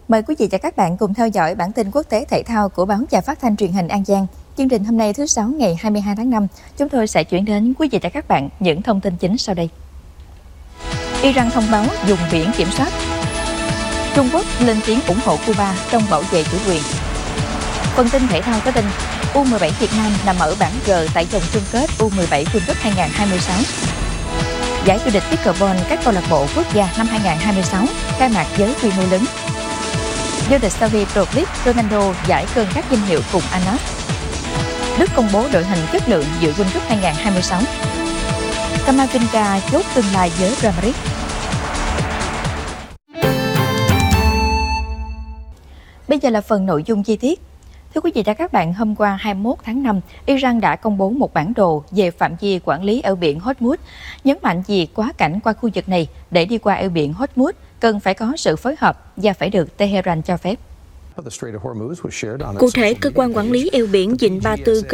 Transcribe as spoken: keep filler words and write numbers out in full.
Mời quý vị và các bạn cùng theo dõi bản tin quốc tế thể thao của báo Đài Phát thanh Truyền hình An Giang. Chương trình hôm nay thứ Sáu ngày hai mươi hai tháng năm, chúng tôi sẽ chuyển đến quý vị và các bạn những thông tin chính sau đây. Iran thông báo dùng biển kiểm soát. Trung Quốc lên tiếng ủng hộ Cuba trong bảo vệ chủ quyền. Phần tin thể thao có tin U mười bảy Việt Nam nằm ở bảng G tại vòng chung kết U mười bảy World Cup hai không hai sáu. Giải vô địch Pickleball các câu lạc bộ quốc gia năm hai không hai sáu khai mạc với quy mô lớn. Vô địch Saudi Pro League Ronaldo giải cơn các danh hiệu cùng Anas. Đức công bố đội hình chất lượng dự World Cup hai không hai sáu. Camavinga chốt tương lai với Real Madrid. Bây giờ là phần nội dung chi tiết. Thưa quý vị và các bạn, hôm qua hai mươi mốt tháng năm, Iran đã công bố một bản đồ về phạm vi quản lý eo biển Hormuz, nhấn mạnh việc quá cảnh qua khu vực này để đi qua eo biển Hormuz cần phải có sự phối hợp và phải được Tehran cho phép. Cụ thể, cơ quan quản lý eo biển Vịnh Ba Tư